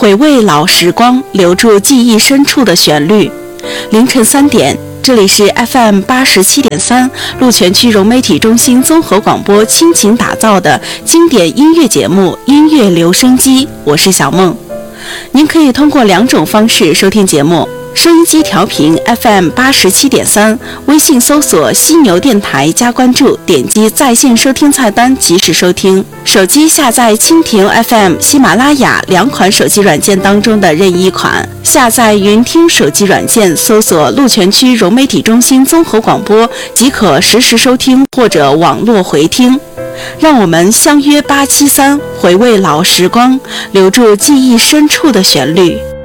回味老时光，留住记忆深处的旋律。凌晨3点，这里是 FM87.3 鹿泉区融媒体中心综合广播倾情打造的经典音乐节目《音乐留声机》，我是小梦。您可以通过2种方式收听节目：收音机调频 FM87.3， 微信搜索犀牛电台加关注，点击在线收听菜单及时收听；手机下载蜻蜓 FM、喜马拉雅2款手机软件当中的任意一款，下载云听手机软件，搜索鹿泉区融媒体中心综合广播即可实时收听或者网络回听。让我们相约873，回味老时光，留住记忆深处的旋律。